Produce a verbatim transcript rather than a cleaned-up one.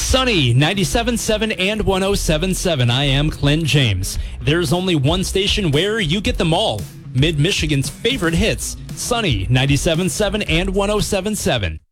Sunny, ninety-seven point seven and one oh seven point seven. I am Clint James. There's only one station where you get them all. Mid-Michigan's favorite hits. Sunny, ninety-seven point seven and one oh seven point seven.